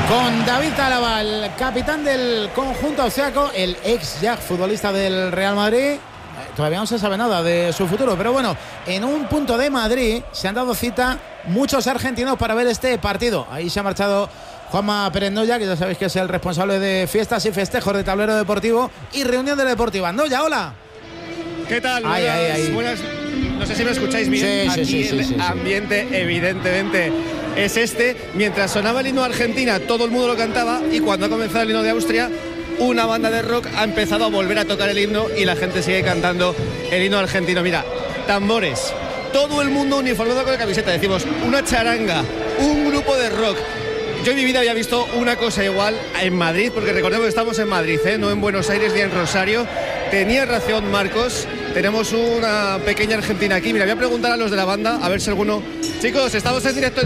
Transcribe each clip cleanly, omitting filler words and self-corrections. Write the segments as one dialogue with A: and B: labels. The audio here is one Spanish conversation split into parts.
A: Con David Álava, el capitán del conjunto austriaco, el ex ya futbolista del Real Madrid. Todavía no se sabe nada de su futuro, pero bueno, en un punto de Madrid se han dado cita muchos argentinos para ver este partido. Ahí se ha marchado Juanma Pérez Noya, que ya sabéis que es el responsable de fiestas y festejos de Tablero Deportivo y Reunión de Deportiva. Noya, hola.
B: ¿Qué tal?
A: Ahí.
B: Buenas. No sé si me escucháis bien.
A: Sí,
B: el ambiente, evidentemente, es este. Mientras sonaba el himno de Argentina, todo el mundo lo cantaba, y cuando ha comenzado el himno de Austria, una banda de rock ha empezado a volver a tocar el himno y la gente sigue cantando el himno argentino. Mira, tambores, todo el mundo uniformado con la camiseta. Decimos, una charanga, un grupo de rock. Yo en mi vida había visto una cosa igual en Madrid, porque recordemos que estamos en Madrid, no en Buenos Aires ni en Rosario. Tenía razón Marcos, tenemos una pequeña Argentina aquí. Mira, voy a preguntar a los de la banda, a ver si alguno... Chicos, estamos en directo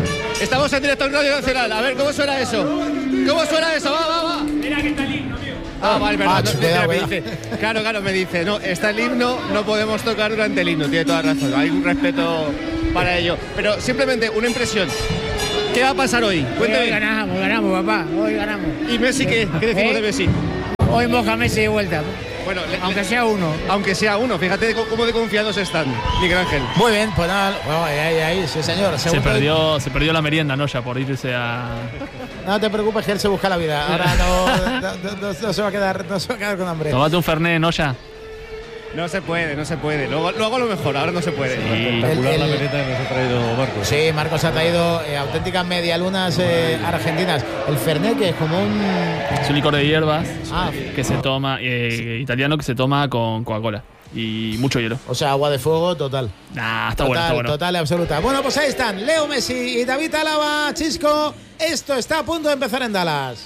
B: en Radio Nacional. A ver, ¿cómo suena eso? ¿Cómo suena eso? Va.
C: Mira que está el himno, tío.
B: Vale, verdad.
A: Cuidado.
B: Me dice, claro, me dice, no, está el himno, no podemos tocar durante el himno. Tiene toda razón, hay un respeto para ello. Pero simplemente una impresión. ¿Qué va a pasar hoy? Cuéntame.
C: Hoy ganamos, papá. Hoy ganamos.
B: ¿Y Messi qué? ¿Qué decimos de Messi?
C: Hoy moja Messi de vuelta.
B: Bueno,
C: aunque sea uno.
B: Aunque sea uno, fíjate cómo de confiados están, Miguel Ángel.
A: Muy bien, pues nada, ahí, sí señor.
D: Se perdió la merienda, ¿no? Ya por irse a...
A: No te preocupes que él se busca la vida. Ahora no se va a quedar con hambre.
D: Tómate un Fernet, ¿no? Ya.
B: No se puede. Luego a lo mejor, ahora no se puede.
D: Sí.
E: Espectacular la merenda que nos ha traído Marcos.
A: Sí, Marcos ha traído auténticas medialunas argentinas. El Fernet, que es como un...
D: Es un licor de hierbas
A: Ah.
D: que se toma, italiano, que se toma con Coca-Cola. Y mucho hielo.
A: O sea, agua de fuego total.
D: Está bueno.
A: Total y absoluta. Bueno, pues ahí están Leo Messi y David Álava. Chisco, esto está a punto de empezar en Dallas.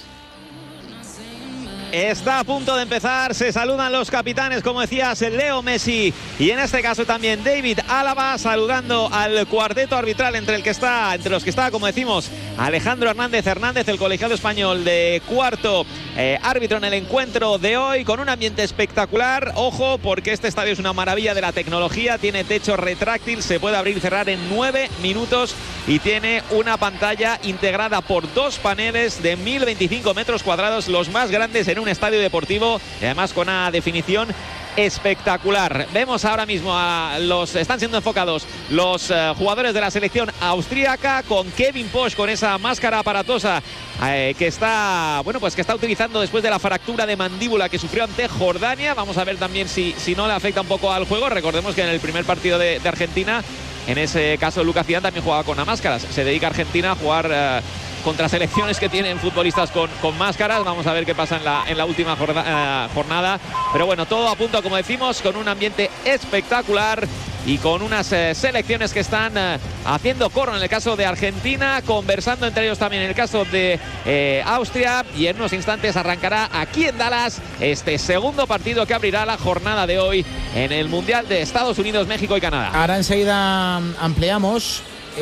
F: Está a punto de empezar, se saludan los capitanes, como decías, Leo Messi y en este caso también David Álava, saludando al cuarteto arbitral entre los que está, como decimos, Alejandro Hernández, el colegiado español de cuarto árbitro en el encuentro de hoy, con un ambiente espectacular. Ojo, porque este estadio es una maravilla de la tecnología, tiene techo retráctil, se puede abrir y cerrar en 9 minutos y tiene una pantalla integrada por 2 paneles de 1025 metros cuadrados, los más grandes en un estadio deportivo, y además con una definición espectacular. Vemos ahora mismo están siendo enfocados los jugadores de la selección austríaca, con Kevin Posch con esa máscara aparatosa que está utilizando después de la fractura de mandíbula que sufrió ante Jordania. Vamos a ver también si no le afecta un poco al juego. Recordemos que en el primer partido de Argentina, en ese caso Lucas Zidane también jugaba con máscaras. Se dedica a Argentina a jugar contra selecciones que tienen futbolistas con máscaras. Vamos a ver qué pasa en la última jornada. Pero bueno, todo a punto, como decimos, con un ambiente espectacular y con unas selecciones que están haciendo coro en el caso de Argentina, conversando entre ellos también en el caso de Austria, y en unos instantes arrancará aquí en Dallas este segundo partido que abrirá la jornada de hoy en el Mundial de Estados Unidos, México y Canadá.
A: Ahora enseguida ampliamos.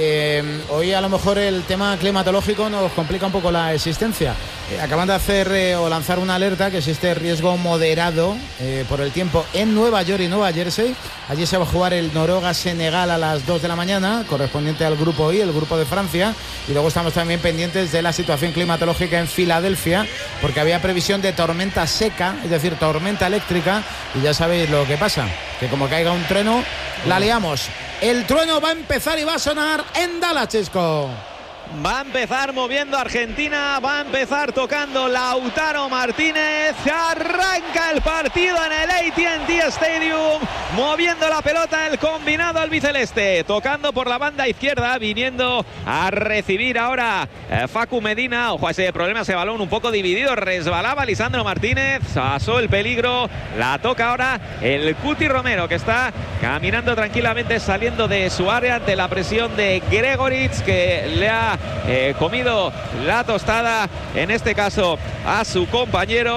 A: Hoy a lo mejor el tema climatológico nos complica un poco la existencia. Acaban de hacer o lanzar una alerta que existe riesgo moderado por el tiempo en Nueva York y Nueva Jersey. Allí se va a jugar el Noruega-Senegal a las 2 de la mañana, correspondiente al grupo I, el grupo de Francia. Y luego estamos también pendientes de la situación climatológica en Filadelfia, porque había previsión de tormenta seca, es decir, tormenta eléctrica. Y ya sabéis lo que pasa, que como caiga un trueno, la liamos. El trueno va a empezar y va a sonar en Dallas, Chisco.
F: Va a empezar moviendo Argentina, va a empezar tocando Lautaro Martínez. Arranca el partido en el AT&T Stadium, moviendo la pelota el combinado albiceleste, tocando por la banda izquierda, viniendo a recibir ahora Facu Medina. Ojo a ese problema, ese balón un poco dividido, resbalaba Lisandro Martínez, pasó el peligro, la toca ahora el Cuti Romero, que está caminando tranquilamente, saliendo de su área ante la presión de Gregoritsch, que le ha comido la tostada, en este caso a su compañero.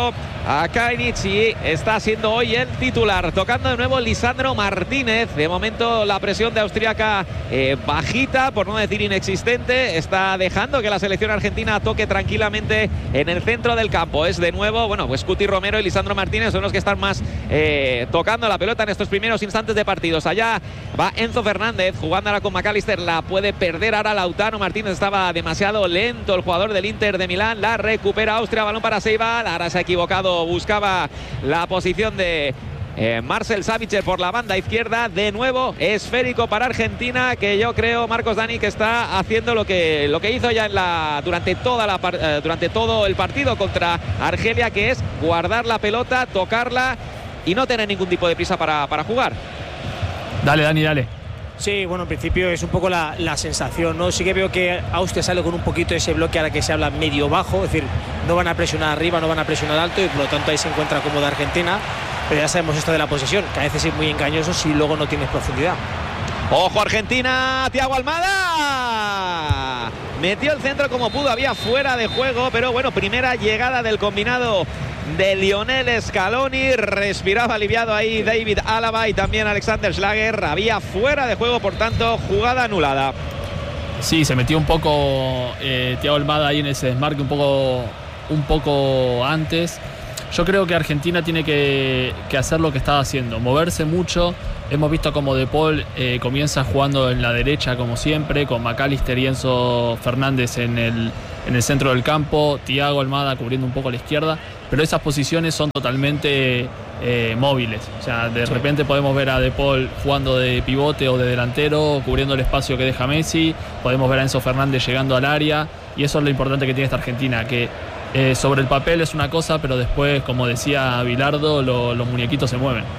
F: a Kalinic y está siendo hoy el titular. Tocando de nuevo Lisandro Martínez. De momento la presión de Austriaca bajita, por no decir inexistente. Está dejando que la selección argentina toque tranquilamente en el centro del campo. Es de nuevo, bueno, pues Cuti Romero y Lisandro Martínez son los que están más tocando la pelota en estos primeros instantes de partidos. Allá va Enzo Fernández jugándola con McAllister. La puede perder ahora Lautaro Martínez. Estaba demasiado lento el jugador del Inter de Milán. La recupera Austria. Balón para Seibal. Ahora se ha equivocado. Buscaba la posición de Marcel Sabitzer por la banda izquierda. De nuevo esférico para Argentina, que yo creo, Marcos Dani, que está haciendo lo que hizo ya durante todo el partido contra Argelia, que es guardar la pelota, tocarla y no tener ningún tipo de prisa para jugar.
D: Dale, Dani, dale.
G: Sí, bueno, en principio es un poco la sensación, ¿no? Sí que veo que Austria sale con un poquito ese bloque ahora que se habla medio bajo, es decir, no van a presionar arriba, no van a presionar alto y por lo tanto ahí se encuentra cómoda Argentina, pero ya sabemos esto de la posesión, que a veces es muy engañoso si luego no tienes profundidad.
F: ¡Ojo Argentina! ¡Thiago Almada! Metió el centro como pudo, había fuera de juego, pero bueno, primera llegada del combinado de Lionel Scaloni. Respiraba aliviado ahí David Alaba y también Alexander Schlager. Había fuera de juego, por tanto, jugada anulada.
D: Sí, se metió un poco Thiago Almada ahí en ese desmarque un poco antes. Yo creo que Argentina tiene que hacer lo que estaba haciendo, moverse mucho. Hemos visto como De Paul comienza jugando en la derecha como siempre, con McAllister y Enzo Fernández en el centro del campo, Thiago Almada cubriendo un poco a la izquierda, pero esas posiciones son totalmente móviles. O sea, de repente podemos ver a De Paul jugando de pivote o de delantero, cubriendo el espacio que deja Messi, podemos ver a Enzo Fernández llegando al área, y eso es lo importante que tiene esta Argentina, que sobre el papel es una cosa, pero después, como decía Bilardo, los muñequitos se mueven.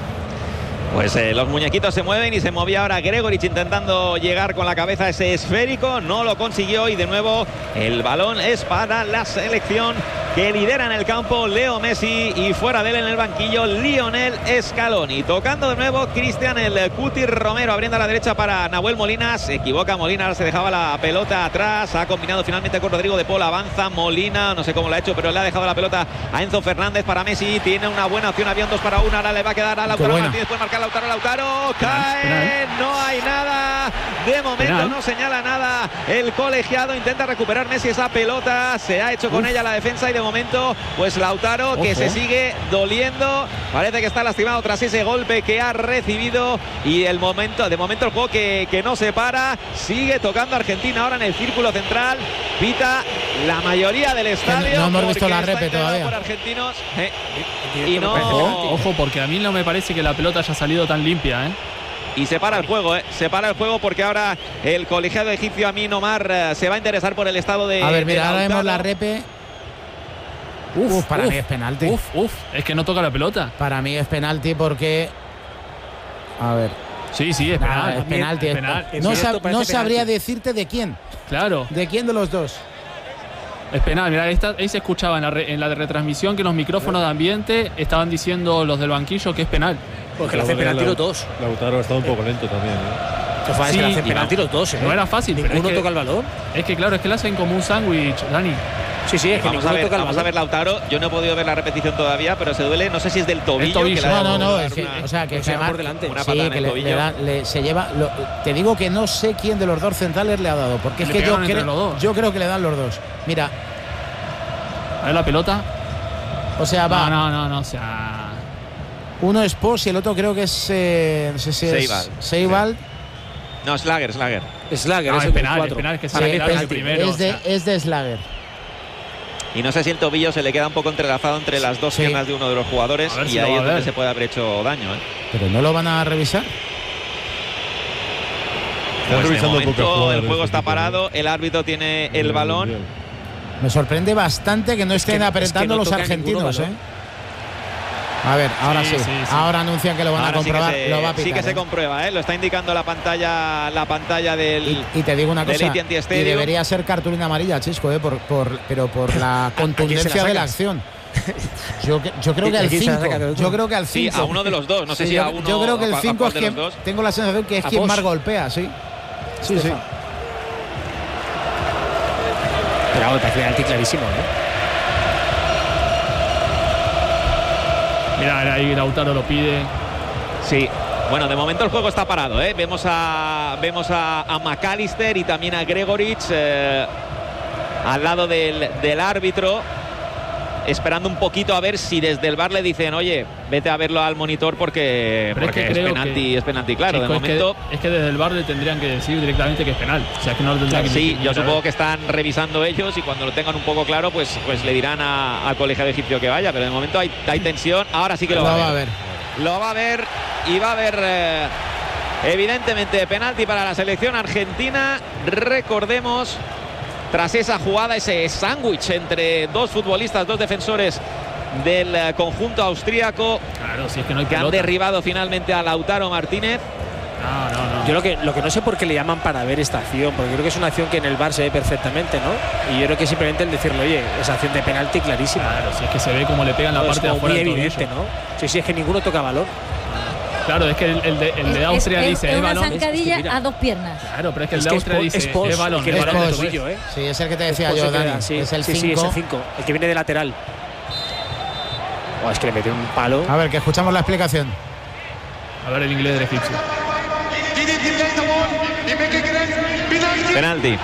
F: Pues los muñequitos se mueven y se movía ahora Gregoric intentando llegar con la cabeza a ese esférico, no lo consiguió y de nuevo el balón es para la selección que lidera en el campo Leo Messi y fuera de él en el banquillo Lionel Scaloni. Tocando de nuevo Cristian el Cuti Romero, abriendo a la derecha para Nahuel Molina. Se equivoca Molina, se dejaba la pelota atrás, ha combinado finalmente con Rodrigo De Paul, avanza Molina, no sé cómo lo ha hecho, pero le ha dejado la pelota a Enzo Fernández para Messi. Tiene una buena opción, había un 2-1, ahora le va a quedar a Lautaro Martínez, puede marcar Lautaro, cae, no hay nada, de momento no señala nada el colegiado, intenta recuperar Messi esa pelota, se ha hecho con ella la defensa y de momento pues Lautaro que se sigue doliendo, parece que está lastimado tras ese golpe que ha recibido y de momento el juego que no se para, sigue tocando Argentina ahora en el círculo central, pita la mayoría del estadio.
A: No hemos visto la repe todavía.
F: Por argentinos, y no...
D: Ojo, porque a mí no me parece que la pelota haya salido tan limpia,
F: Y se para el juego, se para el juego porque ahora el colegiado egipcio Amin Omar se va a interesar por el estado de...
A: A ver, mira, ahora vemos la repe. Para mí es penalti.
D: Es que no toca la pelota.
A: Para mí es penalti porque... A ver.
D: Sí, es penal.
A: Es penalti. No sabría decirte de quién.
D: Claro.
A: ¿De quién de los dos?
D: Es penal, mirá, ahí se escuchaba en la retransmisión que los micrófonos de ambiente estaban diciendo los del banquillo que es penal.
G: Porque le hacen penalti los dos.
E: Lautaro ha estado un poco lento también,
G: Sí, le hacen penalti los dos,
D: No era fácil.
G: Ninguno toca el balón.
D: Es que claro, es que le hacen como un sándwich, Dani.
G: Sí, es que
F: vamos a ver Lautaro. Yo no he podido ver la repetición todavía, pero se duele. No sé si es del tobillo.
A: No. Es que, o sea, que se va por delante.
F: Una patada en el tobillo.
A: Se lleva. Te digo que no sé quién de los dos centrales le ha dado, porque es que yo creo que le dan los dos. Mira.
D: A ver la pelota.
A: O sea, va.
D: No, o sea.
A: Uno es Pos y el otro creo que es. No sé si es Seibal.
F: No, Schlager.
G: Schlager
D: es penal, es que sale el primero.
A: Es de Schlager.
F: Y no sé si el tobillo se le queda un poco entrelazado entre las dos piernas de uno de los jugadores y ahí es donde se puede haber hecho daño.
A: Pero no lo van a revisar.
F: Pues de momento el juego está parado, el árbitro tiene el balón.
A: Me sorprende bastante que no estén apretando los argentinos, A ver, ahora sí. Ahora anuncian que lo van a comprobar. Lo va a pitar,
F: sí que se comprueba, lo está indicando la pantalla del.
A: Y te digo una cosa, y debería ser cartulina amarilla, Chisco, pero por la contundencia de la acción. Yo creo que al 5. Yo creo que al 5.
F: Sí, a uno de los dos. No sé si a uno.
A: Yo creo que el 5 es quien. Tengo la sensación que es quien más golpea, sí. Sí.
G: Pero me parece penalti clarísimo,
D: Mira, ahí Lautaro lo pide.
F: Sí. Bueno, de momento el juego está parado, ¿eh? Vemos a McAllister y también a Gregoritsch al lado del árbitro, esperando un poquito a ver si desde el VAR le dicen, oye, vete a verlo al monitor porque es penalti, claro.
D: Chico,
F: de momento
D: es que desde el VAR le tendrían que decir directamente que es penal. O sea, que no lo tendrían que
F: sí,
D: decir.
F: yo supongo que están revisando ellos y cuando lo tengan un poco claro, pues le dirán al colegiado egipcio que vaya, pero de momento hay tensión. Ahora sí que lo va a ver. Lo va a ver y va a haber evidentemente penalti para la selección argentina. Recordemos, tras esa jugada, ese sándwich entre dos futbolistas, dos defensores del conjunto austríaco,
D: claro, si es que no hay
F: que han derribado finalmente a Lautaro Martínez.
D: No.
G: Yo lo que no sé por qué le llaman para ver esta acción, porque creo que es una acción que en el VAR se ve perfectamente, ¿no? Y yo creo que simplemente el decirle, oye, esa acción de penalti clarísima.
D: Claro, si es que se ve como le pegan la parte de afuera del tobillo.
G: Evidente, ¿no? Sí, es que ninguno toca balón.
D: Claro, es que el de Austria dice
H: es
D: balón.
H: una zancadilla a dos piernas.
D: Claro, pero es que el de Austria dice es balón.
G: Que balón de tobillo, ¿eh?
A: Sí, es el que te decía yo, Dani.
G: Sí,
A: es el 5.
G: Sí, es el 5, el que viene de lateral. Es que le metió un palo.
A: A ver, que escuchamos la explicación.
D: A ver el inglés del egipcio.
F: Penalti.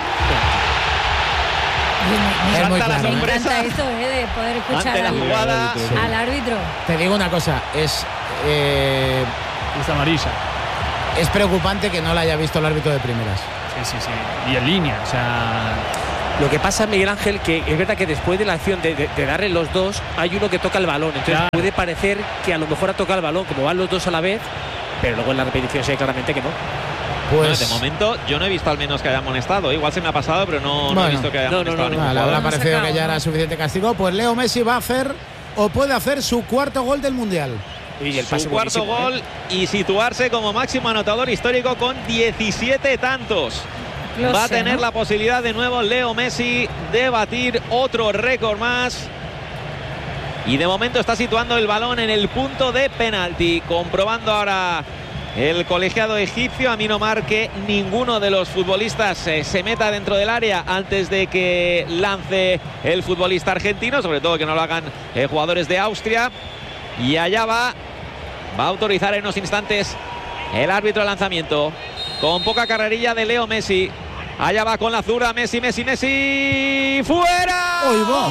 H: Me
F: claro.
H: encanta esto, de poder escuchar al árbitro.
A: Te digo una cosa, es
D: amarilla.
A: Es preocupante que no la haya visto el árbitro de primeras.
D: Sí. Y en línea, o sea.
G: Lo que pasa, Miguel Ángel, que es verdad que después de la acción de darle los dos, hay uno que toca el balón. Entonces puede parecer que a lo mejor ha tocado el balón, como van los dos a la vez, pero luego en la repetición se ve claramente que no.
F: Pues bueno, de momento yo no he visto al menos que haya amonestado. Igual se me ha pasado, pero no he visto que haya amonestado.
A: Le habrá parecido que ya era suficiente castigo. Pues Leo Messi va a hacer o puede hacer su cuarto gol del Mundial.
G: Y
F: su cuarto gol y situarse como máximo anotador histórico con 17 tantos. Va a tener la posibilidad de nuevo Leo Messi de batir otro récord más. Y de momento está situando el balón en el punto de penalti. Comprobando ahora el colegiado egipcio, a mí no marque ninguno de los futbolistas se meta dentro del área antes de que lance el futbolista argentino, sobre todo que no lo hagan jugadores de Austria. Y allá va a autorizar en unos instantes el árbitro de lanzamiento, con poca carrerilla de Leo Messi. Allá va con la zurda, Messi, ¡fuera!
A: ¡Hoy va!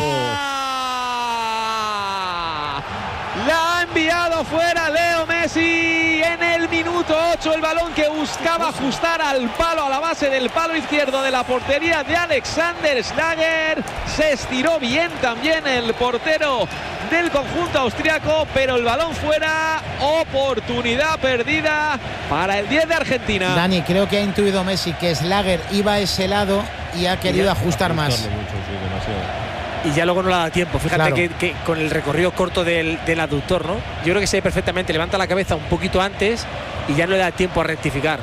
F: La ha enviado fuera Leo Messi en el minuto 8. El balón que buscaba ajustar al palo, a la base del palo izquierdo de la portería de Alexander Schlager. Se estiró bien también el portero del conjunto austriaco, pero el balón fuera. Oportunidad perdida para el 10 de Argentina.
A: Dani, creo que ha intuido Messi que Schlager iba a ese lado y ha querido ajustar más.
G: Y ya luego no le da tiempo. Fíjate
A: claro.
G: que con el recorrido corto del aductor, ¿no? Yo creo que se ve perfectamente. Levanta la cabeza un poquito antes y ya no le da tiempo a rectificar.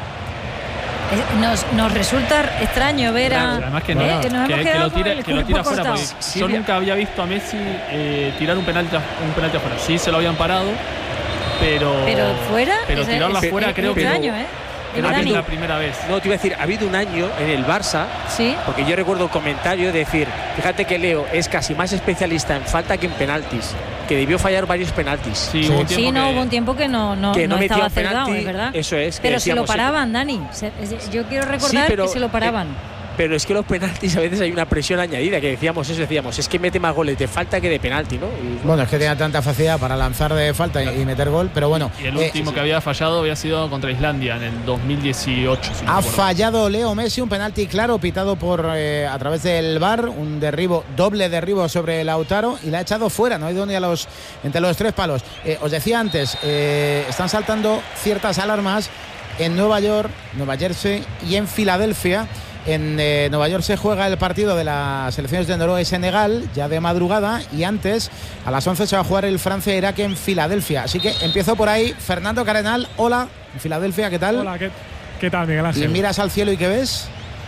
H: Nos resulta extraño ver a.
D: Además que lo tira fuera. Yo nunca había visto a Messi tirar un penalti afuera. Sí, se lo habían parado, pero
H: fuera.
D: Pero tirarla fuera creo que
H: extraño,
D: no es la primera vez.
G: No, te iba a decir, ha habido un año en el Barça,
H: sí,
G: porque yo recuerdo un comentario de decir, fíjate que Leo es casi más especialista en falta que en penaltis, que debió fallar varios penaltis.
H: Hubo un tiempo que no estaba acertado, es verdad.
G: Eso es.
H: Pero se lo paraban, Dani. Yo quiero recordar que se lo paraban.
G: Pero es que los penaltis a veces hay una presión añadida, que decíamos, es que mete más goles de falta que de penalti, ¿no?
A: Bueno, es que tenía tanta facilidad para lanzar de falta y meter gol, pero bueno.
D: Y el último que había fallado había sido contra Islandia en el 2018. Si
A: ha fallado Leo Messi un penalti claro, pitado por a través del VAR, un doble derribo sobre Lautaro y la ha echado fuera, no ha ido ni entre los tres palos. Os decía antes, están saltando ciertas alarmas en Nueva York, Nueva Jersey y en Filadelfia. En Nueva York se juega el partido de las selecciones de Noruega y Senegal ya de madrugada, y antes a las 11 se va a jugar el Francia-Irak en Filadelfia. Así que empiezo por ahí. Fernando Carenal, hola, en Filadelfia, ¿qué tal?
I: Hola, ¿qué tal, Miguel Ángel?
A: ¿Y miras al cielo y qué ves?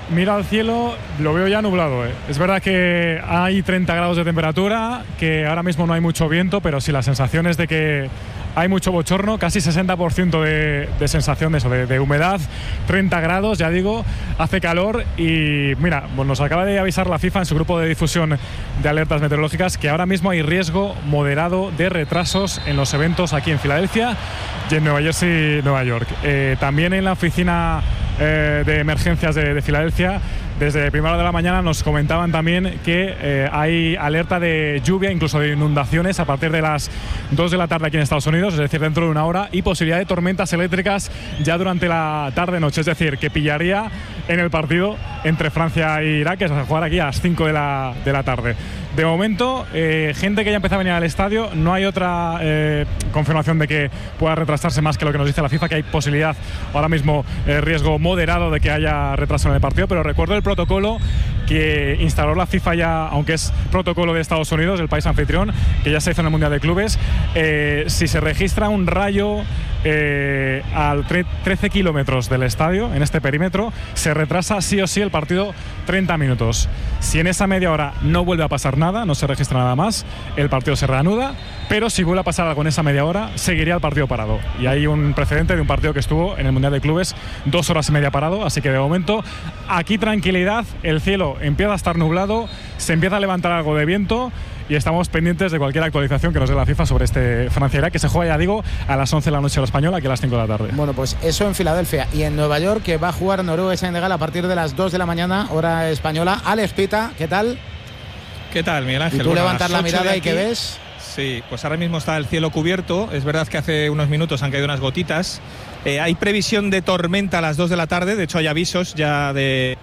I: miro al cielo, lo veo ya nublado. Es verdad que hay 30 grados de temperatura, que ahora mismo no hay mucho viento, pero sí la sensación es de que hay mucho bochorno, casi 60% de sensación de eso, de humedad, 30 grados, ya digo, hace calor y mira, pues nos acaba de avisar la FIFA en su grupo de difusión de alertas meteorológicas que ahora mismo hay riesgo moderado de retrasos en los eventos aquí en Filadelfia y en Nueva Jersey, Nueva York. También en la oficina de emergencias de Filadelfia, desde primera hora de la mañana nos comentaban también que hay alerta de lluvia, incluso de inundaciones a partir de las 2 de la tarde aquí en Estados Unidos, es decir, dentro de una hora, y posibilidad de tormentas eléctricas ya durante la tarde-noche, es decir, que pillaría en el partido entre Francia e Irak, que se va a jugar aquí a las 5 de la tarde. De momento, gente que ya empieza a venir al estadio, no hay otra confirmación de que pueda retrasarse más que lo que nos dice la FIFA, que hay posibilidad ahora mismo, riesgo moderado de que haya retraso en el partido, pero recuerdo el protocolo que instaló la FIFA ya, aunque es protocolo de Estados Unidos, el país anfitrión, que ya se hizo en el Mundial de Clubes. Si se registra un rayo a 13 kilómetros del estadio, en este perímetro, se retrasa sí o sí el partido 30 minutos. Si en esa media hora no vuelve a pasar nada, no se registra nada más, el partido se reanuda, pero si vuelve a pasar algo en esa media hora, seguiría el partido parado. Y hay un precedente de un partido que estuvo en el Mundial de Clubes 2 horas y media parado, así que de momento aquí tranquilidad, el cielo empieza a estar nublado, se empieza a levantar algo de viento y estamos pendientes de cualquier actualización que nos dé la FIFA sobre este Francia-Irak, que se juega, ya digo, a las 11 de la noche a la española, aquí a las 5 de la tarde.
A: Bueno, pues eso en Filadelfia. Y en Nueva York, que va a jugar Noruega y Senegal a partir de las 2 de la mañana, hora española. Alex Pita, ¿qué tal?
J: ¿Qué tal, Miguel Ángel?
A: ¿Y tú levantas la mirada y qué ves?
J: Sí, pues ahora mismo está el cielo cubierto. Es verdad que hace unos minutos han caído unas gotitas. Hay previsión de tormenta a las 2 de la tarde. De hecho, hay avisos ya de...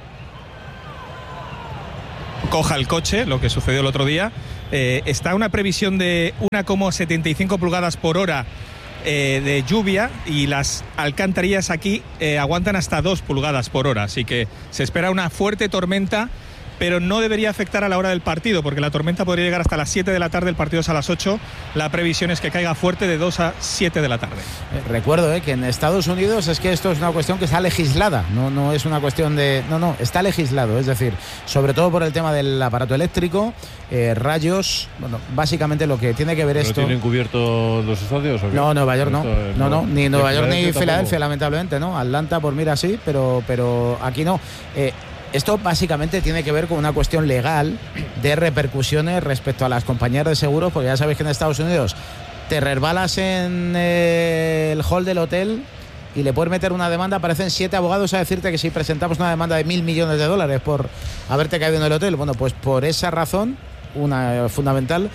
J: coja el coche, lo que sucedió el otro día. Está una previsión de 1,75 pulgadas por hora de lluvia, y las alcantarillas aquí aguantan hasta 2 pulgadas por hora, así que se espera una fuerte tormenta, pero no debería afectar a la hora del partido, porque la tormenta podría llegar hasta las 7 de la tarde, el partido es a las 8, la previsión es que caiga fuerte de 2 a 7 de la tarde.
A: Recuerdo que en Estados Unidos es que esto es una cuestión que está legislada, no es una cuestión de... No, está legislado, es decir, sobre todo por el tema del aparato eléctrico, rayos, bueno, básicamente lo que tiene que ver esto...
E: ¿Tienen cubiertos los estadios o qué?
A: No, Nueva York no, ni Nueva York ni Filadelfia, lamentablemente, ¿no? Atlanta, pues mira, sí, pero aquí no. Esto básicamente tiene que ver con una cuestión legal de repercusiones respecto a las compañías de seguros, porque ya sabéis que en Estados Unidos te resbalas en el hall del hotel y le puedes meter una demanda. Aparecen 7 abogados a decirte que si presentamos una demanda de $1.000 millones por haberte caído en el hotel. Bueno, pues por esa razón, una fundamental,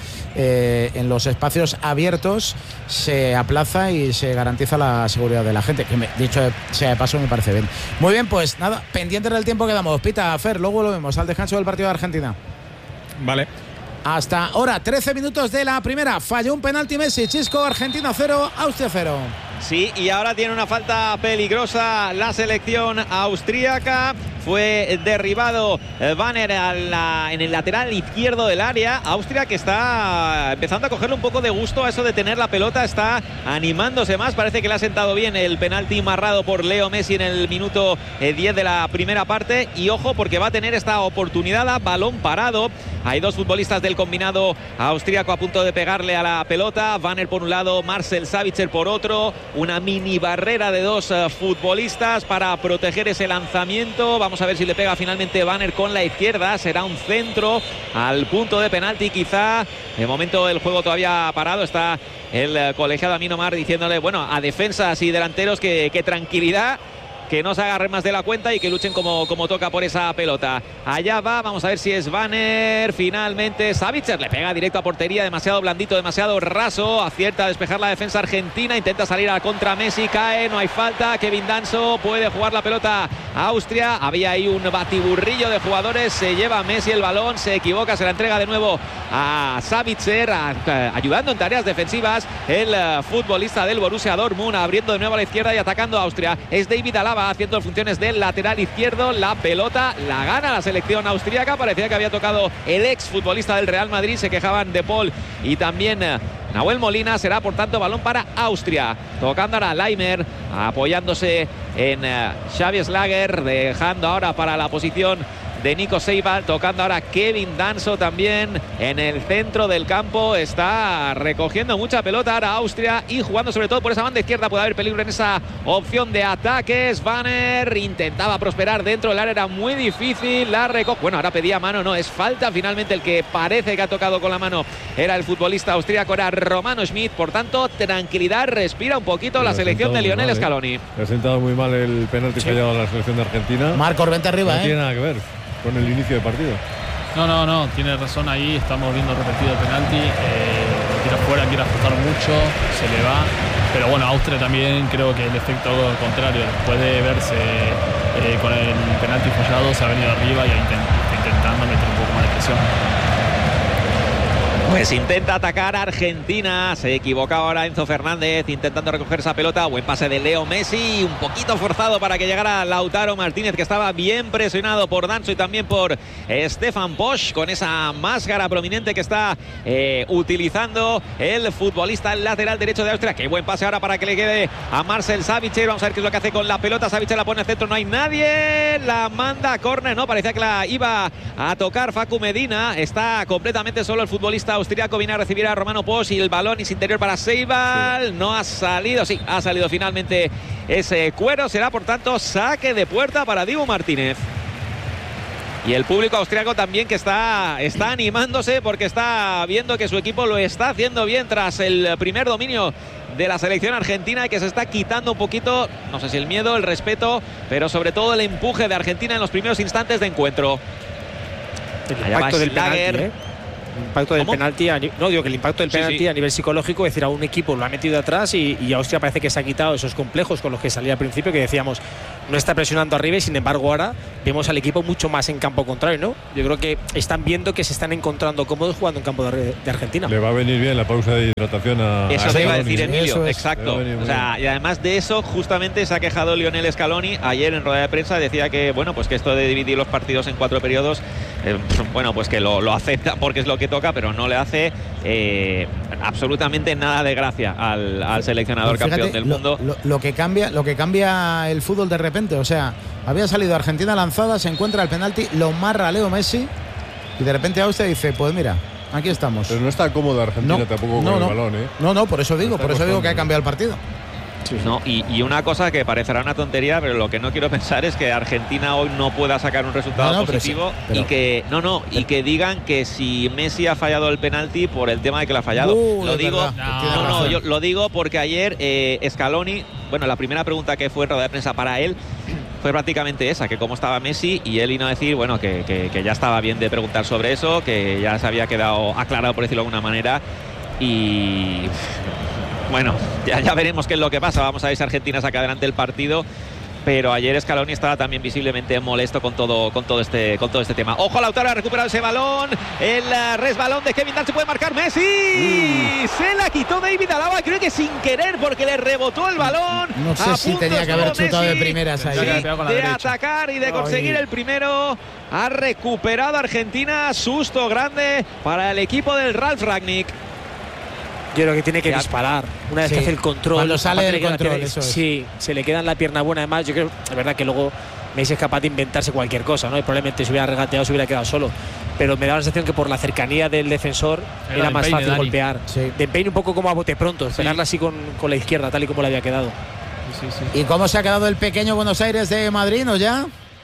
A: en los espacios abiertos se aplaza y se garantiza la seguridad de la gente, que dicho sea de paso me parece bien. Muy bien, pues nada, pendientes del tiempo que damos. Pita, Fer, luego lo vemos al descanso del partido de Argentina.
J: Vale.
A: Hasta ahora, 13 minutos de la primera. Falló un penalti Messi. Chisco, Argentina 0, Austria 0.
F: Sí, y ahora tiene una falta peligrosa la selección austríaca. Fue derribado Banner en el lateral izquierdo del área. Austria, que está empezando a cogerle un poco de gusto a eso de tener la pelota, está animándose más. Parece que le ha sentado bien el penalti marrado por Leo Messi en el minuto 10 de la primera parte. Y ojo, porque va a tener esta oportunidad a balón parado. Hay 2 futbolistas del combinado austríaco a punto de pegarle a la pelota. Banner por un lado, Marcel Sabitzer por otro. Una mini barrera de 2 futbolistas para proteger ese lanzamiento. Vamos a ver si le pega finalmente Banner con la izquierda. Será un centro al punto de penalti, quizá. De momento el juego todavía parado. Está el colegiado Amin Omar diciéndole, bueno, a defensas y delanteros que tranquilidad, que no se agarren más de la cuenta y que luchen como toca por esa pelota. Allá va, vamos a ver si es Banner. Finalmente Sabitzer le pega directo a portería, demasiado blandito, demasiado raso. Acierta a despejar la defensa argentina, intenta salir a la contra Messi, cae, no hay falta. Kevin Danso puede jugar la pelota a Austria. Había ahí un batiburrillo de jugadores, se lleva Messi el balón, se equivoca, se la entrega de nuevo a Sabitzer, ayudando en tareas defensivas el futbolista del Borussia Dortmund, abriendo de nuevo a la izquierda y atacando a Austria. Es David Alaba haciendo funciones del lateral izquierdo. La pelota la gana la selección austríaca. Parecía que había tocado el ex futbolista del Real Madrid. Se quejaban de Paul y también Nahuel Molina. Será por tanto balón para Austria. Tocando ahora Laimer, apoyándose en Xavi Schlager, dejando ahora para la posición de Nico Seibal, tocando ahora Kevin Danso también en el centro del campo. Está recogiendo mucha pelota ahora Austria y jugando sobre todo por esa banda izquierda. Puede haber peligro en esa opción de ataques. Banner intentaba prosperar dentro del área, era muy difícil. La recoge. Bueno, ahora pedía mano, no, es falta. Finalmente el que parece que ha tocado con la mano era el futbolista austríaco, era Romano Schmidt. Por tanto, tranquilidad, respira un poquito la selección de Lionel Scaloni.
E: Le ha sentado muy mal el penalti fallado a la selección de Argentina.
A: Marcos, vente arriba,
E: no tiene nada que ver con el inicio del partido.
D: No, tiene razón ahí. Estamos viendo repetido el penalti. Quiere afuera, quiere ajustar mucho, se le va. Pero bueno, Austria también creo que el efecto contrario. Después de verse con el penalti fallado, se ha venido arriba y intentando meter un poco más de presión.
F: Pues intenta atacar a Argentina. Se equivocaba ahora Enzo Fernández intentando recoger esa pelota. Buen pase de Leo Messi. Un poquito forzado para que llegara Lautaro Martínez, que estaba bien presionado por Danso y también por Stefan Posch, con esa máscara prominente que está utilizando el futbolista lateral derecho de Austria. Qué buen pase ahora para que le quede a Marcel Sabitzer. Vamos a ver qué es lo que hace con la pelota. Sabitzer la pone al centro. No hay nadie. La manda a córner. No, parecía que la iba a tocar Facu Medina. Está completamente solo el futbolista austriaco. Viene a recibir a Romano Posch y el balón es interior para Seibal. Sí. No ha salido, sí, ha salido finalmente ese cuero. Será por tanto saque de puerta para Dibu Martínez. Y el público austriaco también, que está animándose porque está viendo que su equipo lo está haciendo bien tras el primer dominio de la selección argentina, y que se está quitando un poquito, no sé si el miedo, el respeto, pero sobre todo el empuje de Argentina en los primeros instantes de encuentro.
G: El impacto del penalti, el impacto del penalti, no digo que el impacto del penalti a nivel psicológico, es decir, a un equipo lo ha metido atrás y Austria parece que se ha quitado esos complejos con los que salía al principio, que decíamos no está presionando arriba, y sin embargo ahora vemos al equipo mucho más en campo contrario, ¿no? Yo creo que están viendo que se están encontrando cómodos jugando en campo de Argentina.
E: Le va a venir bien la pausa de hidratación a
F: eso te iba a decir, Emilio,
A: es.
F: exacto. O sea, y además de eso justamente se ha quejado Lionel Scaloni ayer en rueda de prensa. Decía que bueno, pues que esto de dividir los partidos en 4 periodos, bueno, pues que lo acepta porque es lo que toca, pero no le hace absolutamente nada de gracia al seleccionador campeón del mundo.
A: Lo que cambia el fútbol de repente, o sea, había salido Argentina lanzada, se encuentra el penalti, lo marra Leo Messi y de repente Austria dice, pues mira, aquí estamos.
E: Pero no está cómoda Argentina tampoco con el balón, ¿eh?
A: No, por eso digo que ha cambiado el partido.
F: Sí. No, y una cosa que parecerá una tontería, pero lo que no quiero pensar es que Argentina hoy no pueda sacar un resultado positivo, y que digan que si Messi ha fallado el penalti por el tema de que lo ha fallado. Yo lo digo porque ayer Scaloni, bueno, la primera pregunta que fue en rueda de prensa para él fue prácticamente esa, que cómo estaba Messi, y él vino a decir, bueno, que ya estaba bien de preguntar sobre eso, que ya se había quedado aclarado, por decirlo de alguna manera, y bueno, ya veremos qué es lo que pasa. Vamos a ver si Argentina saca adelante el partido. Pero ayer Scaloni estaba también visiblemente molesto con todo este tema. Ojo, Lautaro ha recuperado ese balón. El resbalón de Kevin Danso, puede marcar Messi. Se la quitó David Alaba, creo que sin querer, porque le rebotó el balón.
A: No sé si tenía que haber chutado de primeras ahí.
F: De atacar y de conseguir el primero. Ha recuperado Argentina. Susto grande para el equipo del Ralf Rangnick.
G: Yo creo que tiene que disparar una vez que hace el control.
A: Cuando sale del control, eso es.
G: Sí, se le queda en la pierna buena. Además, yo creo, es verdad que luego Messi es capaz de inventarse cualquier cosa, ¿no? Y probablemente si hubiera regateado se hubiera quedado solo. Pero me da la sensación que por la cercanía del defensor era más fácil golpear. Sí. De empeine un poco como a bote pronto, esperarla así con la izquierda, tal y como le había quedado.
A: ¿Y cómo se ha quedado el pequeño Buenos Aires de Madrid, no ya?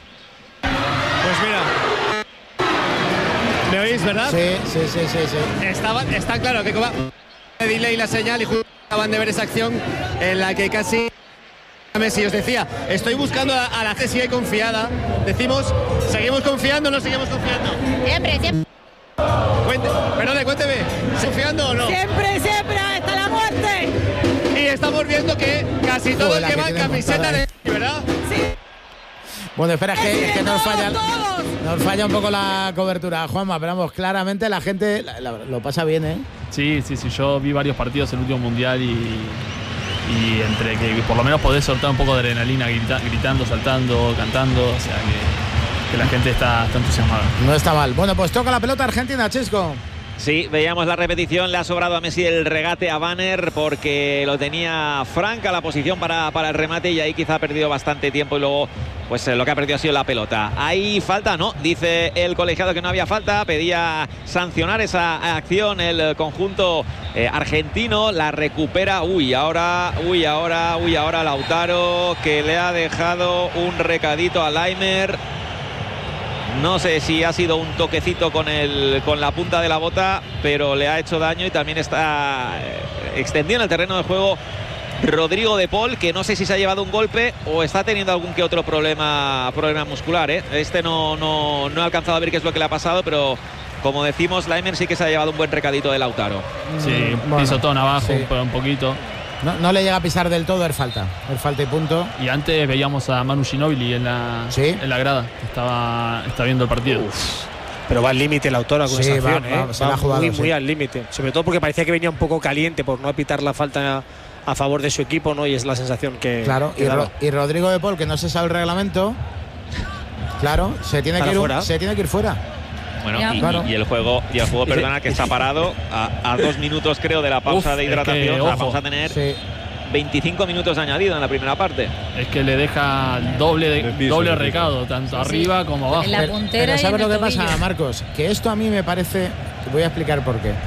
B: Pues mira, ¿me oís, verdad?
A: Sí.
B: Está claro que como de delay la señal, y acaban de ver esa acción en la que casi Messi. Os decía, estoy buscando a la CSI confiada. Decimos, ¿seguimos confiando o no seguimos confiando?
K: Siempre.
B: Cuénteme, ¿confiando o no?
K: Siempre, hasta la muerte.
B: Y estamos viendo que casi todo el que va en camiseta de ¿verdad?
K: Sí.
A: Bueno, espera, que nos falla un poco la cobertura, Juanma, pero vamos, claramente la gente lo pasa bien, ¿eh?
D: Sí, yo vi varios partidos en el último mundial y entre que por lo menos podés soltar un poco de adrenalina gritando, saltando, cantando, o sea que la gente está entusiasmada.
A: No está mal. Bueno, pues toca la pelota Argentina, Chisco.
F: Sí, veíamos la repetición, le ha sobrado a Messi el regate a Banner porque lo tenía franca la posición para el remate y ahí quizá ha perdido bastante tiempo y luego pues lo que ha perdido ha sido la pelota. ¿Hay falta? No, dice el colegiado que no había falta, pedía sancionar esa acción el conjunto argentino, la recupera, ahora Lautaro, que le ha dejado un recadito a Laimer. No sé si ha sido un toquecito con la punta de la bota, pero le ha hecho daño y también está extendido en el terreno de juego Rodrigo de Paul, que no sé si se ha llevado un golpe o está teniendo algún que otro problema muscular. Este no he alcanzado a ver qué es lo que le ha pasado, pero como decimos, Laimer sí que se ha llevado un buen recadito de Lautaro.
D: Sí, pisotón abajo, sí. Un poquito.
A: No le llega a pisar del todo, el falta y punto.
D: Y antes veíamos a Manu Ginóbili en la grada, que está viendo el partido.
G: Pero va al límite Lautaro con esa acción,
A: va
G: muy al límite. Sobre todo porque parecía que venía un poco caliente por no pitar la falta a favor de su equipo, ¿no? Y es la sensación que...
A: Claro, y Rodrigo de Paul, que no se sabe el reglamento, claro, se tiene que ir fuera.
F: Bueno, y el juego, perdona, que está parado a 2 minutos, creo, de la pausa de hidratación. Vamos a tener 25 minutos añadido en la primera parte.
D: Es que le deja doble recado, tanto arriba como abajo.
H: En la puntera.
A: Pero ¿sabes lo que pasa, Marcos? Que esto a mí me parece... Te voy a explicar por qué.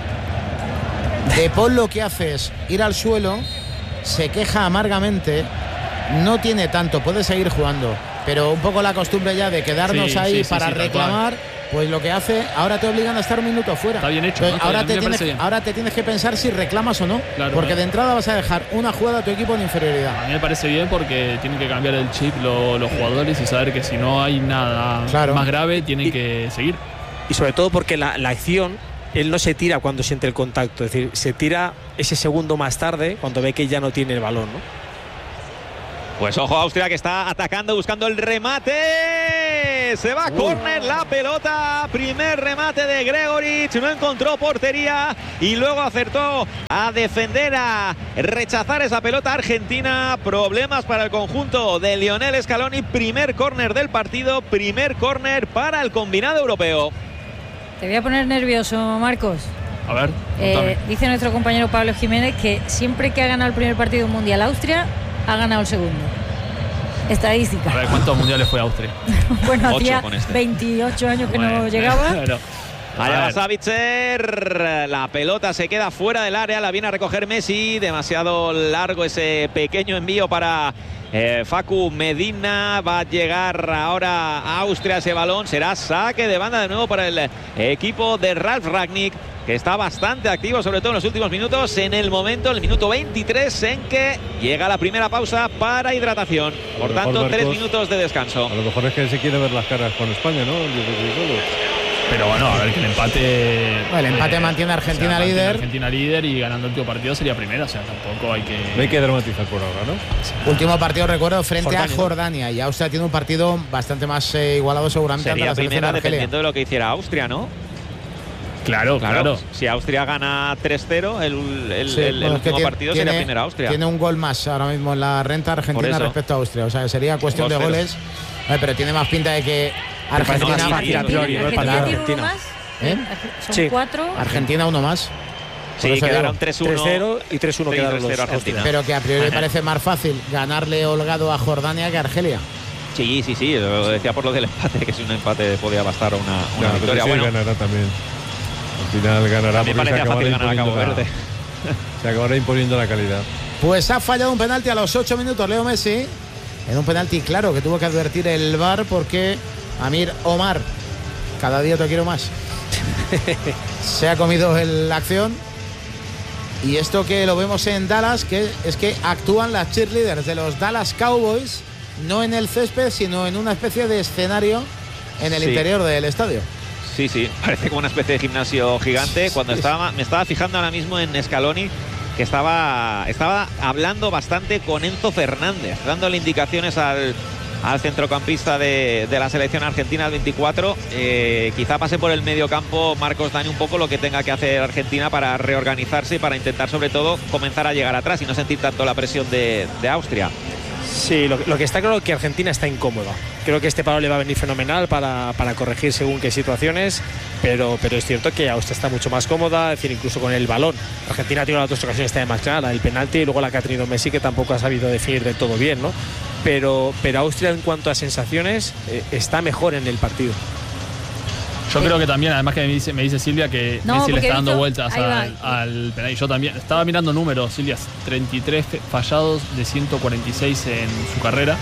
A: De Paul lo que hace es ir al suelo, se queja amargamente, no tiene tanto, puede seguir jugando, pero un poco la costumbre ya de quedarnos ahí para reclamar... Pues lo que hace, ahora te obligan a estar un minuto fuera.
D: Está bien hecho.
A: Entonces, ahora te tienes que pensar si reclamas o no. Claro, porque de entrada vas a dejar una jugada a tu equipo en inferioridad.
D: A mí me parece bien porque tienen que cambiar el chip los jugadores y saber que si no hay nada más grave, tienen que seguir.
G: Y sobre todo porque la acción, él no se tira cuando siente el contacto. Es decir, se tira ese segundo más tarde cuando ve que ya no tiene el balón, ¿no?
F: Pues ojo, Austria, que está atacando, buscando el remate. Se va a córner la pelota. Primer remate de Gregoritsch. No encontró portería y luego acertó a defender, a rechazar esa pelota argentina. Problemas para el conjunto de Lionel Scaloni. Primer córner del partido. Primer córner para el combinado europeo.
H: Te voy a poner nervioso, Marcos.
D: A ver,
H: dice nuestro compañero Pablo Jiménez que siempre que ha ganado el primer partido mundial Austria, ha ganado el segundo. Estadística.
D: A ver, ¿cuántos mundiales fue Austria?
H: Bueno, hacía 28 años que no llegaba.
F: Allá va Savitzer, la pelota se queda fuera del área, la viene a recoger Messi, demasiado largo ese pequeño envío para Facu Medina. Va a llegar ahora a Austria ese balón, será saque de banda de nuevo para el equipo de Ralf Rangnick, que está bastante activo, sobre todo en los últimos minutos, en el minuto 23 en que llega la primera pausa para hidratación. Por tanto, 3 minutos de descanso.
E: A lo mejor es que se quiere ver las caras con España, ¿no?
D: Pero bueno, a ver, que el
A: empate mantiene a Argentina líder.
D: Argentina líder y ganando el último partido sería primera, o sea, tampoco hay que...
E: No hay que dramatizar por ahora, ¿no?
A: Último partido, recuerdo, frente a Jordania, y Austria tiene un partido bastante más igualado seguramente.
F: Sería la primera dependiendo de lo que hiciera Austria, ¿no?
D: Claro.
F: Si Austria gana 3-0, el último partido sería primera Austria.
A: Tiene un gol más ahora mismo en la renta Argentina respecto a Austria. O sea, sería cuestión de goles. Pero tiene más pinta de que Argentina
H: tiene más. Son 4.
A: Argentina uno más.
F: Sí, quedaron 3-1
G: y 3-1 quedaron los
F: Argentina.
A: Pero que a priori parece más fácil ganarle holgado a Jordania que a Argelia.
F: Sí, lo decía por lo del empate, que si un empate podía bastar una victoria.
E: Bueno, ganará también. Al final ganará.
F: Me parecía fácil ganar a Cabo Verde.
E: Se acabará imponiendo la calidad.
A: Pues ha fallado un penalti a los 8 minutos Leo Messi. En un penalti claro que tuvo que advertir el VAR porque Amir Omar, cada día te quiero más, se ha comido la acción. Y esto que lo vemos en Dallas, que es que actúan las cheerleaders de los Dallas Cowboys, no en el césped, sino en una especie de escenario en el interior del estadio.
F: Sí, parece como una especie de gimnasio gigante. Me estaba fijando ahora mismo en Scaloni, que estaba hablando bastante con Enzo Fernández, dándole indicaciones al centrocampista de la selección argentina, al 24. Quizá pase por el medio campo Marcos Dani un poco lo que tenga que hacer Argentina para reorganizarse y para intentar sobre todo comenzar a llegar atrás y no sentir tanto la presión de Austria.
G: Sí, lo que está claro es que Argentina está incómoda. Creo que este paro le va a venir fenomenal para corregir según qué situaciones, pero es cierto que Austria está mucho más cómoda, es decir, incluso con el balón. Argentina tiene las dos ocasiones también más claras, el penalti y luego la que ha tenido Messi, que tampoco ha sabido definir del todo bien, ¿no? Pero Austria, en cuanto a sensaciones, está mejor en el partido.
D: Yo creo que también, además que me dice Silvia que
H: No,
D: Messi le
H: porque
D: está
H: he
D: dando
H: visto-
D: vueltas al penal. Y yo también estaba mirando números, Silvia, 33 fallados de 146 en su carrera.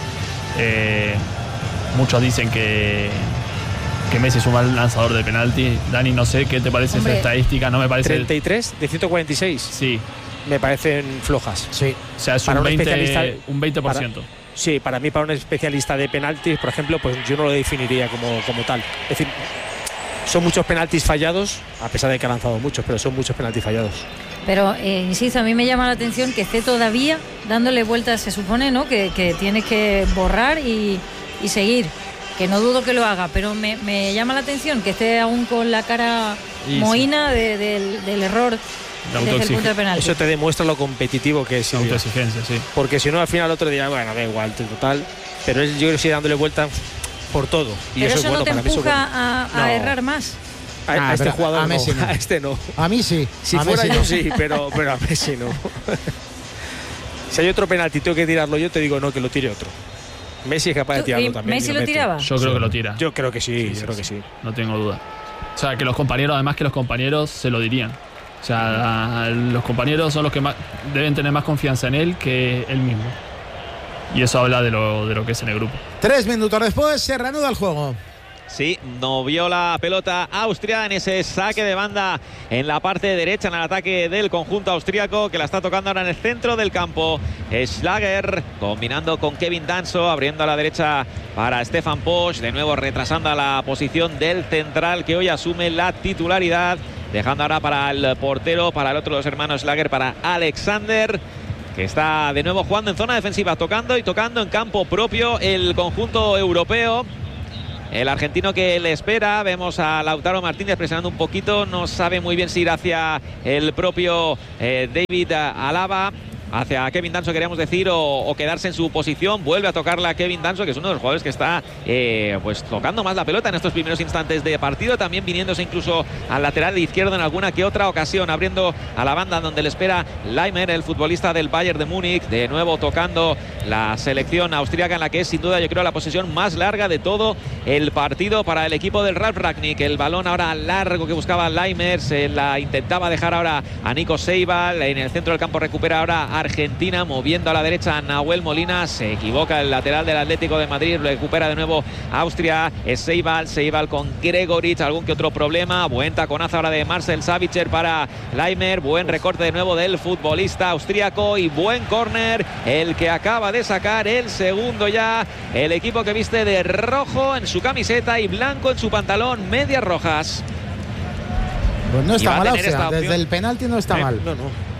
D: Muchos dicen que Messi es un mal lanzador de penalti. Dani, no sé qué te parece
H: Hombre,
D: esa estadística, no me parece.
G: 33 de 146.
D: Sí.
G: Me parecen flojas.
A: Sí.
D: O sea, es
G: Para
D: un
G: un
D: 20%.
G: especialista-
D: Un 20%.
G: Sí, para mí, para un especialista de penaltis, por ejemplo, pues yo no lo definiría como tal. Es decir, son muchos penaltis fallados, a pesar de que ha lanzado muchos, pero son muchos penaltis fallados.
H: Pero, insisto, a mí me llama la atención que esté todavía dándole vueltas, se supone, ¿no? Que tiene que borrar y seguir. Que no dudo que lo haga, pero me llama la atención que esté aún con la cara mohína del error desde el punto de penalti.
G: Eso te demuestra lo competitivo que es. Silvia.
D: Autoexigencia, sí.
G: Porque si no, al final el otro día, bueno, da igual, total. Pero yo creo que sigue dándole vueltas por todo. Y
H: Pero
G: eso es
H: no
G: bueno,
H: te
G: para mí eso es
H: empuja
G: bueno.
H: a
G: No.
H: errar más.
G: A este
A: pero
G: jugador
A: a Messi no.
G: A este no.
A: A mí sí.
G: Si
A: a
G: fuera
A: Messi
G: yo
A: no.
G: sí, pero a Messi no. Si hay otro penalti y tengo que tirarlo yo, te digo no, que lo tire otro. Messi es capaz de
H: ¿Tú-
G: tirarlo
H: y
G: también.
H: Messi
G: y
H: lo
G: mete.
H: tiraba?
D: Yo creo que lo tira.
G: Yo creo que sí, yo creo que sí.
D: No tengo duda. O sea, que los compañeros, además que los compañeros se lo dirían. O sea, los compañeros son los que más, deben tener más confianza en él que él mismo. Y eso habla de lo que es en el grupo.
A: 3 minutos después se reanuda el juego.
F: Sí, no vio la pelota Austria en ese saque de banda en la parte derecha en el ataque del conjunto austríaco, que la está tocando ahora en el centro del campo. Schlager combinando con Kevin Danso, abriendo a la derecha para Stefan Posch, de nuevo retrasando a la posición del central, que hoy asume la titularidad, dejando ahora para el portero, para el otro de los hermanos Schlager, para Alexander, que está de nuevo jugando en zona defensiva, tocando en campo propio el conjunto europeo. El argentino que le espera, vemos a Lautaro Martínez presionando un poquito, no sabe muy bien si ir hacia el propio David Alaba, hacia Kevin Danso queríamos decir, o quedarse en su posición. Vuelve a tocarla a Kevin Danso, que es uno de los jugadores que está pues tocando más la pelota en estos primeros instantes de partido, también viniéndose incluso al lateral izquierdo en alguna que otra ocasión, abriendo a la banda donde le espera Leimer, el futbolista del Bayern de Múnich, de nuevo tocando la selección austríaca, en la que es sin duda, yo creo, la posesión más larga de todo el partido para el equipo del Ralf Rangnick. El balón ahora largo que buscaba Leimer, se la intentaba dejar ahora a Nico Seibal, en el centro del campo recupera ahora Argentina, moviendo a la derecha a Nahuel Molina, se equivoca el lateral del Atlético de Madrid, recupera de nuevo Austria, es Seibal con Gregoritsch, algún que otro problema, buen taconazo ahora de Marcel Sabitzer para Leimer, buen recorte de nuevo del futbolista austríaco y buen córner, el que acaba de sacar el segundo ya, el equipo que viste de rojo en su camiseta y blanco en su pantalón, medias rojas.
A: Pues no
F: Y
A: está
F: va a
A: mal,
F: tener esta
A: Austria.
F: opción.
A: Desde el penalti no está mal.
G: No.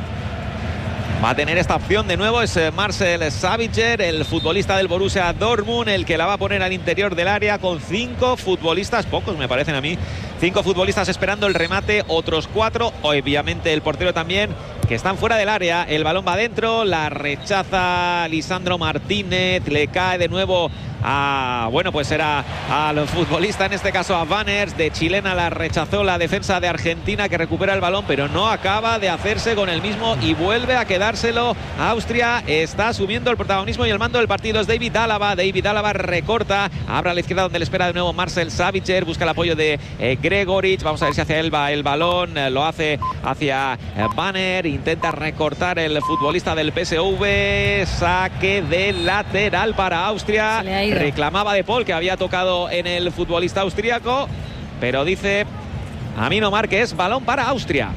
F: Va a tener esta opción de nuevo, es Marcel Sabitzer, el futbolista del Borussia Dortmund, el que la va a poner al interior del área con 5 futbolistas, pocos me parecen a mí, 5 futbolistas esperando el remate, otros 4, obviamente el portero también, que están fuera del área. El balón va adentro, la rechaza Lisandro Martínez, le cae de nuevo a, bueno, pues era al futbolista, en este caso a Banners, de chilena, la rechazó la defensa de Argentina, que recupera el balón, pero no acaba de hacerse con el mismo y vuelve a quedárselo. Austria está asumiendo el protagonismo y el mando del partido es David Alaba. David Alaba recorta, abre a la izquierda donde le espera de nuevo Marcel Sabitzer, busca el apoyo de Gregoritsch, vamos a ver si hacia él va el balón, lo hace hacia Banner, intenta recortar el futbolista del PSV, saque de lateral para Austria, reclamaba De Paul, que había tocado en el futbolista austríaco, pero dice Amino Márquez, balón para Austria.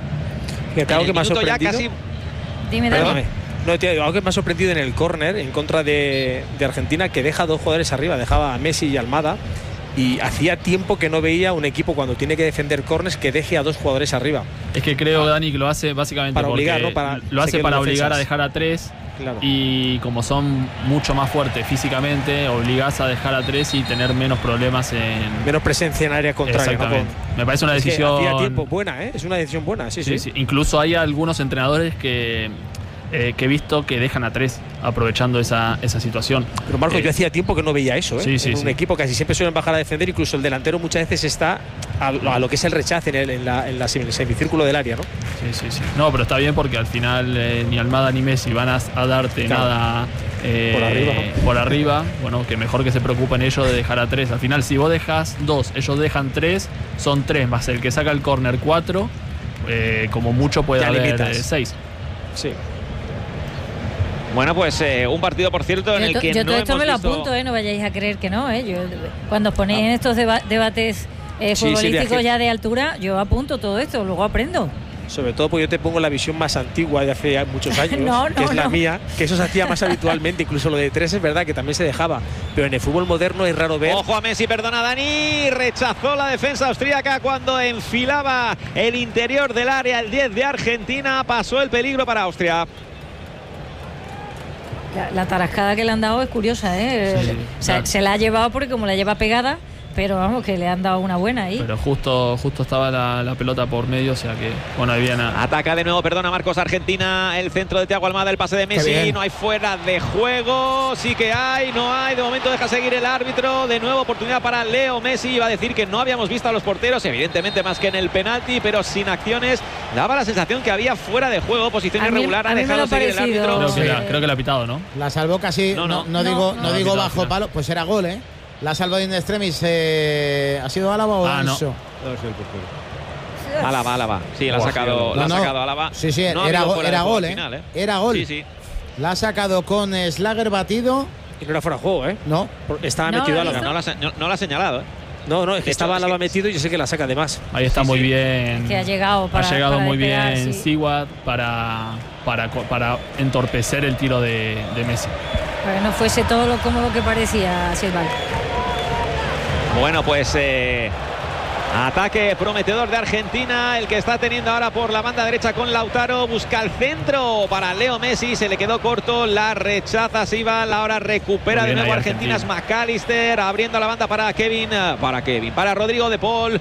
G: Algo que me ha sorprendido.
H: Dime,
G: Perdóname. No, tío, algo que me ha sorprendido en el córner en contra de Argentina, que deja 2 jugadores arriba, dejaba a Messi y Almada, y hacía tiempo que no veía un equipo cuando tiene que defender córners que deje a 2 jugadores arriba.
D: Es que creo, Dani, que lo hace básicamente
G: para
D: porque
G: obligar, ¿no? Para
D: lo hace para obligar a dejar a 3.
G: Claro.
D: Y como son mucho más fuertes físicamente, obligás a dejar a 3 y tener menos problemas en...
G: Menos presencia en área contraria.
D: Exactamente.
G: ¿No?
D: Me parece una decisión...
G: Hacía tiempo buena, ¿eh? Es una decisión buena, sí.
D: Incluso hay algunos entrenadores que que he visto que dejan a 3 aprovechando esa situación.
G: Pero Marco, yo hacía tiempo que no veía eso, ¿eh?
D: Sí,
G: en un equipo casi siempre suelen bajar a defender, incluso el delantero muchas veces está a lo que es el rechace en el semicírculo del área, ¿no?
D: Sí. No, pero está bien porque al final ni Almada ni Messi van a darte nada por arriba. Bueno, que mejor que se preocupen ellos de dejar a 3. Al final, si vos dejas 2, ellos dejan 3, son 3 más el que saca el córner 4, como mucho puede haber 6.
G: Sí.
F: Bueno, pues un partido, por cierto, en el que
H: yo
F: no
H: todo esto
F: hemos
H: me lo
F: visto...
H: apunto, no vayáis a creer que no, Yo, cuando os ponéis en estos debates futbolísticos ya de altura, yo apunto todo esto, luego aprendo.
G: Sobre todo porque yo te pongo la visión más antigua de hace muchos años, que es la mía, que eso se hacía más habitualmente, incluso lo de 3 es verdad que también se dejaba, pero en el fútbol moderno es raro ver.
F: Ojo a Messi, perdona Dani, rechazó la defensa austríaca cuando enfilaba el interior del área, el 10 de Argentina, pasó el peligro para Austria.
H: La tarascada que le han dado es curiosa, se la ha llevado porque como la lleva pegada, pero vamos, que le han dado una buena ahí.
D: Pero justo estaba la pelota por medio, o sea que, bueno, ahí viene.
F: Ataca de nuevo, perdona Marcos, Argentina, el centro de Thiago Almada, el pase de Messi, no hay fuera de juego, sí que hay, no hay, de momento deja seguir el árbitro, de nuevo oportunidad para Leo Messi, iba a decir que no habíamos visto a los porteros, evidentemente más que en el penalti, pero sin acciones, daba la sensación que había fuera de juego, posición irregular, ha dejado seguir el árbitro.
D: Creo que le ha pitado, ¿no?
A: La salvó casi, no digo bajo palo, pues era gol, La salva de in extremis, ¿ha sido Álava o Anso?
F: Álava. Sí, la ha sacado Álava.
A: Sí, era gol, final, Era gol.
F: Sí.
A: La ha sacado con Schlager batido.
G: Y no era fuera de juego,
A: No.
G: Estaba metido Álava.
F: No la ha señalado,
G: No, es que estaba Álava metido y yo sé que la saca además.
D: Ahí está muy bien.
H: Que ha llegado para
D: muy
H: despegar,
D: bien Siwat para entorpecer el tiro de Messi.
H: Para que no fuese todo lo cómodo que parecía Silva.
F: Bueno, pues ataque prometedor de Argentina, el que está teniendo ahora por la banda derecha con Lautaro, busca el centro para Leo Messi, se le quedó corto, la rechaza Sibal, ahora recupera de nuevo Argentina, es McAllister, abriendo la banda para Rodrigo de Paul,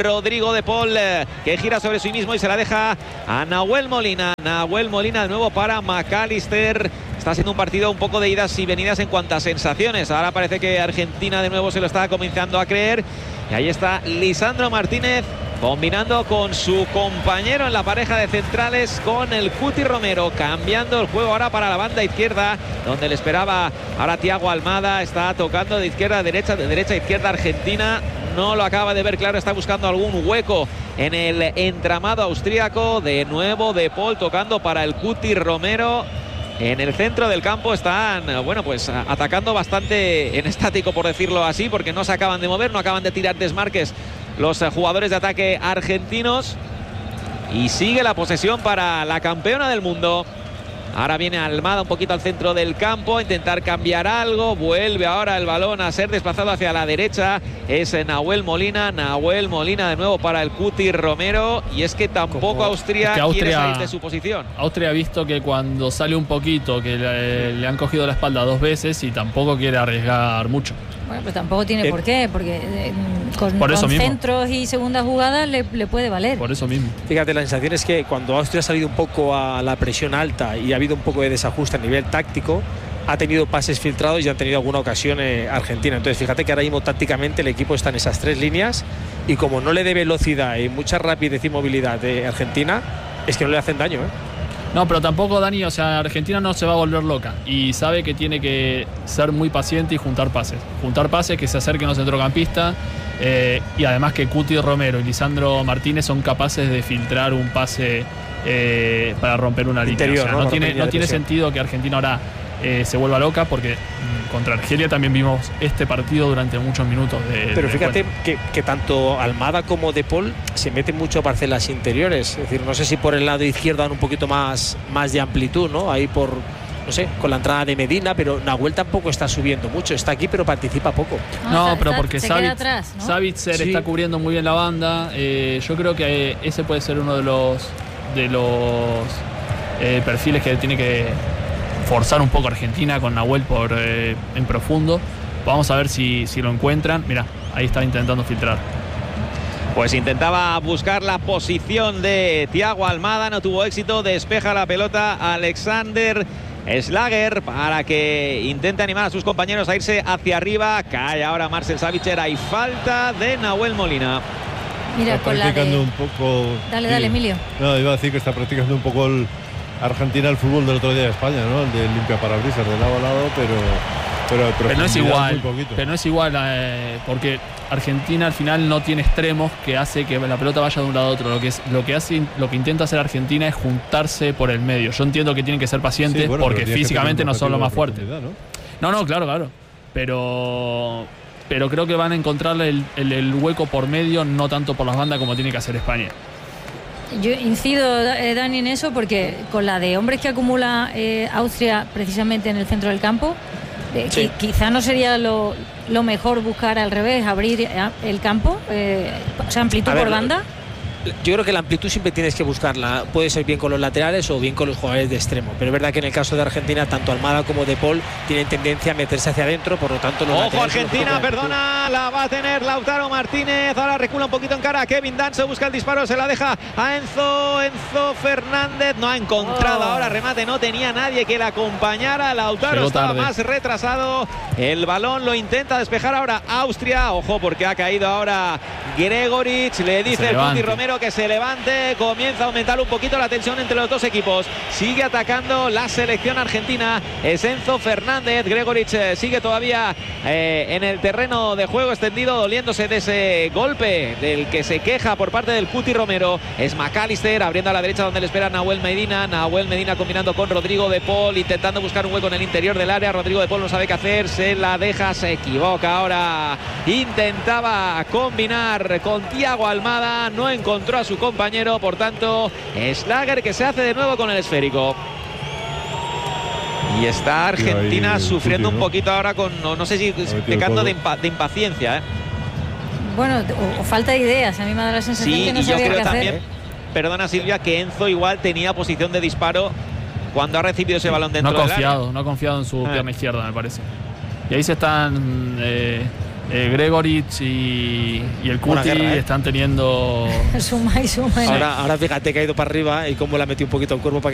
F: que gira sobre sí mismo y se la deja a Nahuel Molina de nuevo para McAllister. Está siendo un partido un poco de idas y venidas en cuanto a sensaciones. Ahora parece que Argentina de nuevo se lo está comenzando a creer. Y ahí está Lisandro Martínez combinando con su compañero en la pareja de centrales, con el Cuti Romero, cambiando el juego ahora para la banda izquierda, donde le esperaba ahora Thiago Almada. Está tocando de izquierda a derecha, de derecha a izquierda Argentina. No lo acaba de ver claro, está buscando algún hueco en el entramado austríaco. De nuevo De Paul tocando para el Cuti Romero. En el centro del campo están, atacando bastante en estático, por decirlo así, porque no se acaban de mover, no acaban de tirar desmarques los jugadores de ataque argentinos. Y sigue la posesión para la campeona del mundo. Ahora viene Almada un poquito al centro del campo a intentar cambiar algo. Vuelve ahora el balón a ser desplazado hacia la derecha. Es Nahuel Molina de nuevo para el Cuti Romero. Y es que tampoco Austria quiere salir de su posición.
D: Austria ha visto que cuando sale un poquito, que le han cogido la espalda 2 veces y tampoco quiere arriesgar mucho.
H: Bueno, pues tampoco tiene por qué, porque con centros y segundas jugadas le puede valer.
D: Por eso mismo.
G: Fíjate, la sensación es que cuando Austria ha salido un poco a la presión alta y ha habido un poco de desajuste a nivel táctico, ha tenido pases filtrados y han tenido alguna ocasión Argentina. Entonces fíjate que ahora mismo tácticamente el equipo está en esas 3 líneas y como no le dé velocidad y mucha rapidez y movilidad de Argentina, es que no le hacen daño,
D: No, pero tampoco, Dani, Argentina no se va a volver loca y sabe que tiene que ser muy paciente y juntar pases, que se acerquen los centrocampistas, y además que Cuti Romero y Lisandro Martínez son capaces de filtrar un pase para romper una línea.
G: Interior,
D: no tiene sentido que Argentina ahora se vuelva loca, porque contra Argelia también vimos este partido durante muchos minutos
G: pero fíjate que tanto Almada como De Paul se meten mucho a parcelas interiores, es decir, no sé si por el lado izquierdo dan un poquito más de amplitud, ¿no? Ahí por, no sé, con la entrada de Medina, pero Nahuel tampoco está subiendo mucho, está aquí pero participa poco.
D: Pero porque Savitzer
H: sí.
D: Está cubriendo muy bien la banda. Yo creo que ese puede ser uno de los perfiles que tiene que forzar un poco Argentina con Nahuel en profundo. Vamos a ver si lo encuentran. Mirá, ahí está intentando filtrar.
F: Pues intentaba buscar la posición de Thiago Almada, no tuvo éxito, despeja la pelota Alexander Schlager para que intente animar a sus compañeros a irse hacia arriba. Cae ahora Marcel Sabitzer, hay falta de Nahuel Molina.
H: Mira,
E: está
H: con la
E: practicando
H: de...
E: un poco.
H: Dale, Emilio.
E: No, iba a decir que está practicando un poco Argentina el fútbol del otro día de España, ¿no? El de limpia parabrisas de lado a lado, pero
D: no es igual.
E: Muy poquito.
D: Pero no es igual porque Argentina al final no tiene extremos que hace que la pelota vaya de un lado a otro. Lo que intenta hacer Argentina es juntarse por el medio. Yo entiendo que tienen que ser pacientes, porque físicamente no son lo más fuertes. No, claro. Pero creo que van a encontrar el hueco por medio, no tanto por las bandas como tiene que hacer España.
H: Yo incido, Dani, en eso, porque con la de hombres que acumula Austria precisamente en el centro del campo,
G: Sí.
H: quizá no sería lo mejor buscar al revés, abrir el campo, o sea, amplitud por banda.
G: Yo creo que la amplitud siempre tienes que buscarla. Puede ser bien con los laterales o bien con los jugadores de extremo. Pero es verdad que en el caso de Argentina, tanto Almada como De Paul tienen tendencia a meterse hacia adentro. Por lo tanto, los
F: Ojo,
G: laterales
F: Argentina, perdona, la va a tener Lautaro Martínez. Ahora recula un poquito en cara a Kevin Danso, busca el disparo, se la deja a Enzo Fernández. No ha encontrado ahora remate, no tenía nadie que le acompañara. Lautaro estaba más retrasado. El balón lo intenta despejar ahora Austria. Ojo, porque ha caído ahora Gregoric. Le dice el Cuti Romero que se levante. Comienza a aumentar un poquito la tensión entre los dos equipos. Sigue atacando la selección argentina. Es Enzo Fernández. Gregoric sigue todavía en el terreno de juego extendido, doliéndose de ese golpe del que se queja por parte del Cuti Romero. Es McAllister abriendo a la derecha donde le espera Nahuel Medina. Nahuel Medina combinando con Rodrigo De Paul, intentando buscar un hueco en el interior del área. Rodrigo De Paul no sabe qué hacer, se la deja, se equivoca ahora. Intentaba combinar con Thiago Almada, no encontró a su compañero, por tanto Schlager que se hace de nuevo con el esférico. Y está Argentina sufriendo un poquito ahora con, no sé si pecando de impaciencia.
H: Bueno, o falta de ideas. A mí me da la sensación que no sabía qué hacer.
F: Perdona, Silvia, que Enzo igual tenía posición de disparo cuando ha recibido ese balón dentro del área.
D: No ha confiado en su pierna izquierda, me parece. Y ahí se están Gregoric y el Cuti están teniendo
H: suma y suma.
G: Ahora fíjate que ha ido para arriba y cómo le ha metido un poquito el cuerpo para